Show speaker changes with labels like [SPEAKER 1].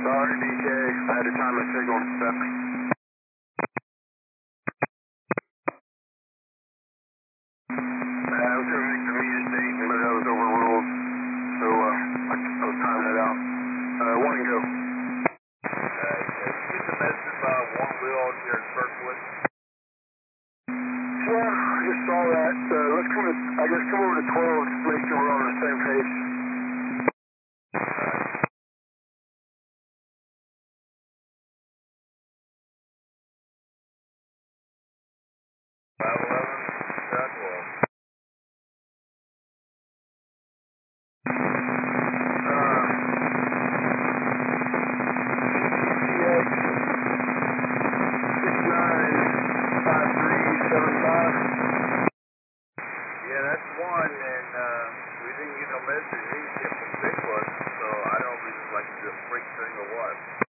[SPEAKER 1] Sorry, BK. I had to time my signal and stuff. I was going to make the media station, but I was overruled. So, I was timing it out. One and go.
[SPEAKER 2] Did you get the message about one wheel out here at Kirkwood?
[SPEAKER 1] Yeah, I just saw that. Let's come over to 12 just to make sure we're on the same page.
[SPEAKER 2] 511,
[SPEAKER 1] 695375.
[SPEAKER 2] Yeah, that's one, and we didn't get no message. He kept from Bigfoot, so I don't know if we just like to do a freak thing or what.